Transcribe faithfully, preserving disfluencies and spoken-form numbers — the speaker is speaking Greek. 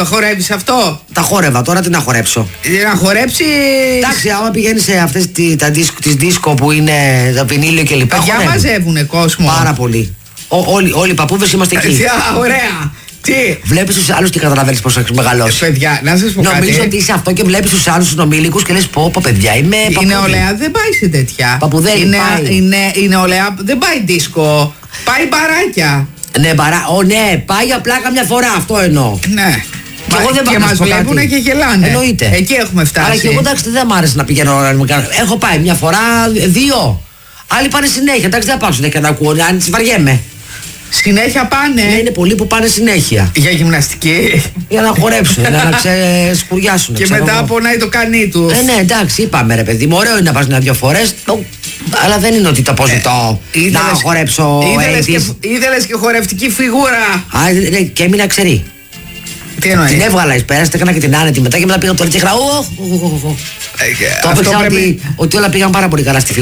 Το χορεύεις αυτό? Τα χόρευα, τώρα τι να χορέψω. Για να χορέψει. Εντάξει, άμα πηγαίνει σε αυτές τις δίσκο που είναι τα βινίλιο και λοιπά. Παιδιά μαζεύουνε κόσμο. Πάρα πολύ. Ο, όλοι, όλοι οι παππούδες είμαστε εκεί. Α, ωραία. Τι. Βλέπεις τους άλλους και καταλαβαίνεις πώς έχεις μεγαλώσει. Ε, παιδιά, να σας πω κάτι. Νομίζω ότι είσαι αυτό και βλέπεις τους άλλους τους νομίλικους και λες πω, πω παιδιά, είμαι παππούδη. Η νεολαία δεν πάει σε τέτοια. Παππουδέλη είναι, πάει. Είναι, η νεολαία δεν πάει δίσκο. Πάει μπαράκια. Ναι, παρά, ο, ναι, πάει απλά καμιά φορά, αυτό εννοώ. Ναι. Και, εγώ δεν και μας βλέπουν και γελάνε. Εννοείται. Εκεί έχουμε φτάσει. Αλλά και εγώ εντάξει δεν μ' άρεσε να πηγαίνω να μου κάνω. Έχω πάει μια φορά, δύο. Άλλοι πάνε συνέχεια. Εντάξει δεν πάω συνέχεια να ακούω, αν τις βαριέμαι. Συνέχεια πάνε. Ναι, είναι πολλοί που πάνε συνέχεια. Για γυμναστική. Για να χορέψουν, για να ξεσκουριάσουν. Και μετά εγώ. Πονάει το κανί του. Ε, ναι, εντάξει, είπαμε ρε παιδί μου, ωραίο είναι να πας μια-δυο φορές. Αλλά δεν είναι ότι το αποζητώ ε, να χορέψω. Ήθελες και χορευτική φιγούρα. Α, ναι, και έμεινα ξερή. Τι εννοεί? Την έβγαλα εις πέρας, έκανα και την άνετη μετά και μετά πήγα το έτσι. Το έπαιξα ότι όλα πήγαν πάρα πολύ καλά στη